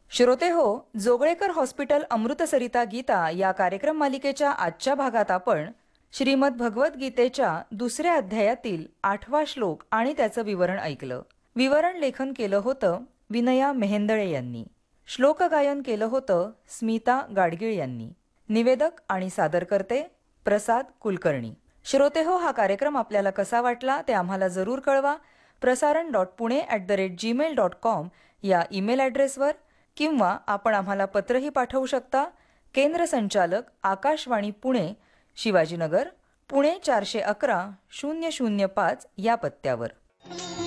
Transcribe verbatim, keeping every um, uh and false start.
श्रोते हो, जोगळेकर हॉस्पिटल अमृतसरिता गीता या कार्यक्रम मालिकेच्या आजच्या भागात आपण श्रीमद भगवद्गीतेच्या दुसऱ्या अध्यायातील आठवा श्लोक आणि त्याचं विवरण ऐकलं. विवरण लेखन केलं होतं विनया मेहेंदळे यांनी. श्लोक गायन केलं होतं स्मिता गाडगीळ यांनी. निवेदक आणि सादरकर्ते प्रसाद कुलकर्णी. श्रोते हो, हा कार्यक्रम आपल्याला कसा वाटला ते आम्हाला जरूर कळवा. प्रसारण dot Pune at the rate Gmail dot com या ईमेल ॲड्रेसवर, किंवा आपण आम्हाला पत्रही पाठवू शकता. केंद्र संचालक आकाशवाणी पुणे, शिवाजीनगर, पुणे चारशे अकरा शून्य शून्य पाच या पत्त्यावर.